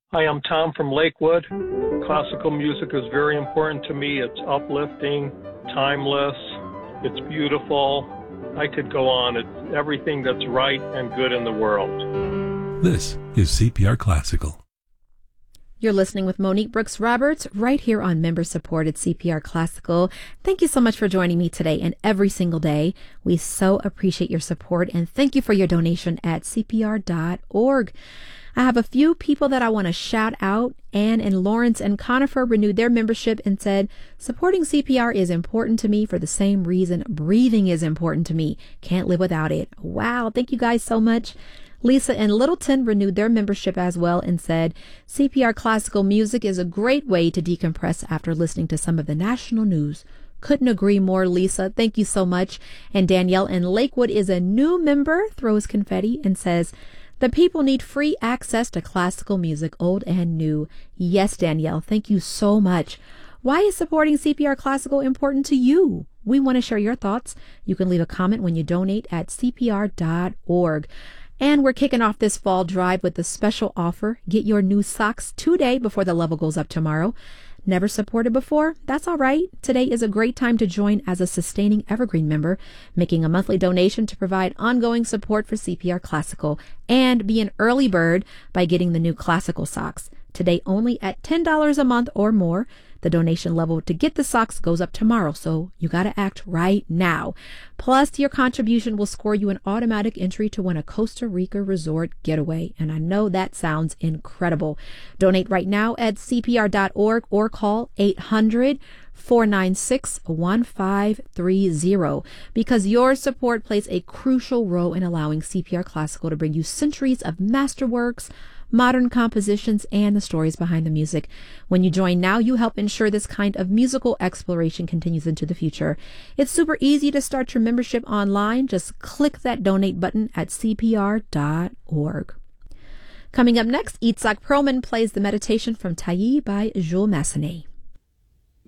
Hi, I'm Tom from Lakewood. Classical music is very important to me. It's uplifting, timeless, it's beautiful. I could go on. It's everything that's right and good in the world. This is CPR Classical. You're listening with Monique Brooks Roberts right here on member-supported CPR Classical. Thank you so much for joining me today and every single day. We so appreciate your support, and thank you for your donation at CPR.org. I have a few people that I want to shout out. Ann and Lawrence and Conifer renewed their membership and said, supporting CPR is important to me for the same reason breathing is important to me. Can't live without it. Wow, thank you guys so much. Lisa and Littleton renewed their membership as well and said, CPR classical music is a great way to decompress after listening to some of the national news. Couldn't agree more, Lisa. Thank you so much. And Danielle in Lakewood is a new member, throws confetti, and says, the people need free access to classical music, old and new. Yes, Danielle, thank you so much. Why is supporting CPR Classical important to you? We want to share your thoughts. You can leave a comment when you donate at CPR.org. And we're kicking off this fall drive with a special offer. Get your new socks today before the level goes up tomorrow. Never supported before? That's all right. Today is a great time to join as a sustaining Evergreen member, making a monthly donation to provide ongoing support for CPR Classical, and be an early bird by getting the new classical socks. Today only at $10 a month or more. The donation level to get the socks goes up tomorrow, so you got to act right now. Plus, your contribution will score you an automatic entry to win a Costa Rica resort getaway, and I know that sounds incredible. Donate right now at CPR.org or call 800-496-1530 because your support plays a crucial role in allowing CPR Classical to bring you centuries of masterworks, modern compositions, and the stories behind the music. When you join now, you help ensure this kind of musical exploration continues into the future. It's super easy to start your membership online. Just click that donate button at CPR.org. Coming up next, Itzhak Perlman plays the meditation from Tayi by Jules Massenet.